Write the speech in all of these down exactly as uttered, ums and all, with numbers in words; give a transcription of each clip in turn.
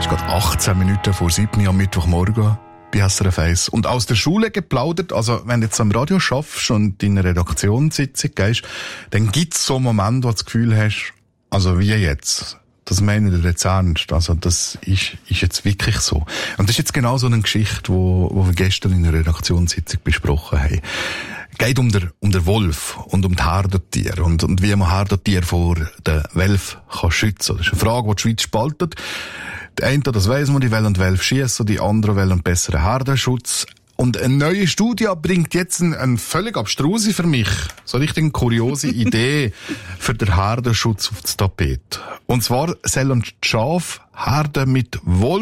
gerade achtzehn Minuten vor sieben am Mittwochmorgen bei S R F eins. Und aus der Schule geplaudert, also wenn du jetzt am Radio schaffst und in eine Redaktionssitzung gehst, dann gibt's so Momente, wo du das Gefühl hast, also wie jetzt, das meine ich jetzt ernst, also das ist, ist jetzt wirklich so. Und das ist jetzt genau so eine Geschichte, wo, wo wir gestern in einer Redaktionssitzung besprochen haben. Es geht um den, um den Wolf und um die Herdentiere und, und wie man Herdentiere vor den Wölfen kann schützen. Das ist eine Frage, die die Schweiz spaltet. Die einen, das weiss man, die wollen die Wölfe schiessen, die anderen wollen einen besseren Herdenschutz. Und eine neue Studie bringt jetzt eine, eine völlig abstruse für mich, so richtig eine kuriose Idee für den Herdenschutz auf das Tapet. Und zwar sollen die Schafherden mit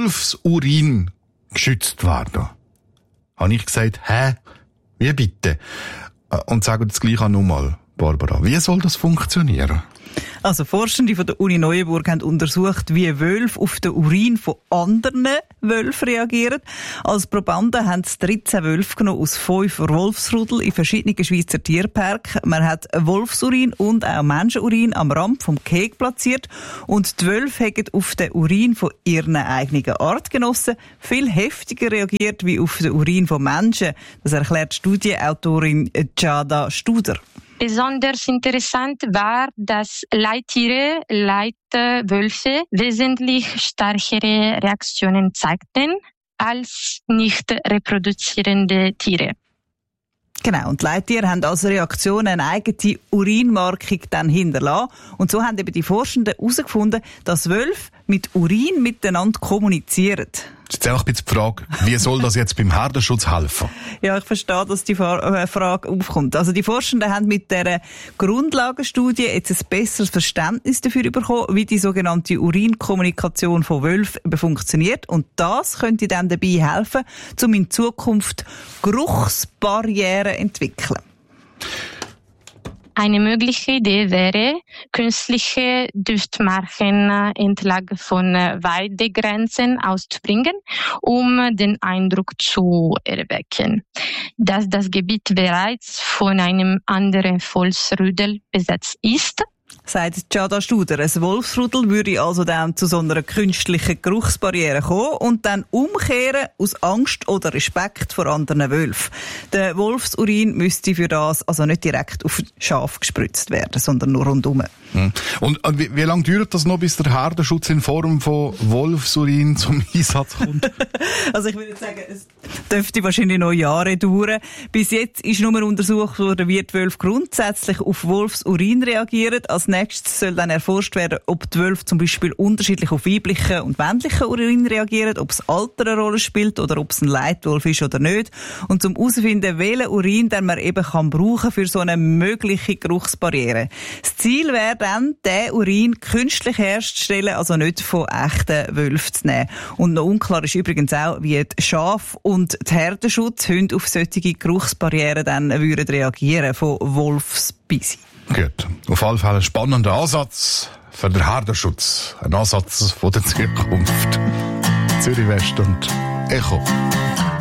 Wolfsurin geschützt werden. Habe ich gesagt, hä? Wie bitte? Und sage das gleich auch nochmal, Barbara. Wie soll das funktionieren? Also Forschende von der Uni Neuenburg haben untersucht, wie Wölfe auf den Urin von anderen Wölfen reagieren. Als Probanden haben sie dreizehn Wölfe genommen aus fünf Wolfsrudel in verschiedenen Schweizer Tierparken. Man hat Wolfsurin und auch Menschenurin am Rand vom Gehege platziert und die Wölfe haben auf den Urin von ihren eigenen Artgenossen viel heftiger reagiert wie auf den Urin von Menschen. Das erklärt Studienautorin Giada Studer. Besonders interessant war, dass Leittiere, Leitwölfe wesentlich stärkere Reaktionen zeigten als nicht reproduzierende Tiere. Genau, und die Leittiere haben als Reaktion eine eigene Urinmarkung dann hinterlassen. Und so haben eben die Forschenden herausgefunden, dass Wölfe mit Urin miteinander kommunizieren. Jetzt auch ein bisschen die Frage, wie soll das jetzt beim Herdenschutz helfen? Ja, ich verstehe, dass die Frage aufkommt. Also die Forschenden haben mit dieser Grundlagenstudie jetzt ein besseres Verständnis dafür bekommen, wie die sogenannte Urinkommunikation von Wölfen funktioniert. Und das könnte dann dabei helfen, um in Zukunft Geruchsbarrieren zu entwickeln. Eine mögliche Idee wäre, künstliche Duftmarken entlang von Weidegrenzen auszubringen, um den Eindruck zu erwecken, dass das Gebiet bereits von einem anderen Wolfsrudel besetzt ist. Sagt Giada Studer. Ein Wolfsrudel würde also dann zu so einer künstlichen Geruchsbarriere kommen und dann umkehren aus Angst oder Respekt vor anderen Wölfen. Der Wolfsurin müsste für das also nicht direkt auf Schaf gespritzt werden, sondern nur rundum. Hm. Und wie, wie lange dauert das noch, bis der Herdenschutz in Form von Wolfsurin zum Einsatz kommt? Also ich würde sagen, es dürfte wahrscheinlich noch Jahre dauern. Bis jetzt ist nur untersucht worden, wie die Wölfe grundsätzlich auf Wolfsurin reagieren. Als nächstes soll dann erforscht werden, ob die Wölfe zum Beispiel unterschiedlich auf weiblichen und männlichen Urin reagieren, ob das Alter eine Rolle spielt oder ob es ein Leitwolf ist oder nicht. Und zum herauszufinden, welchen Urin den man eben kann brauchen für so eine mögliche Geruchsbarriere. Das Ziel wäre dann, den Urin künstlich herzustellen, also nicht von echten Wölfen zu nehmen. Und noch unklar ist übrigens auch, wie die Schaf- und die Herdenschutzhunde auf solche Geruchsbarrieren dann würden reagieren von Wolfsbisse. Gut. Auf jeden Fall ein spannender Ansatz für den Herdenschutz. Ein Ansatz von der Zukunft. Zürich West und Echo.